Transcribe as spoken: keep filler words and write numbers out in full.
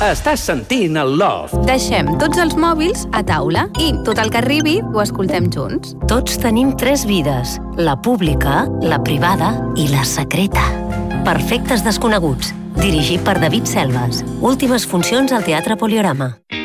Estàs sentint el Loft. Deixem tots els mòbils a taula i tot el que arribi ho escoltem junts. Tots tenim tres vides, la pública, la privada i la secreta. Perfectes desconeguts, dirigit per David Selves. Últimes funcions al Teatre Poliorama.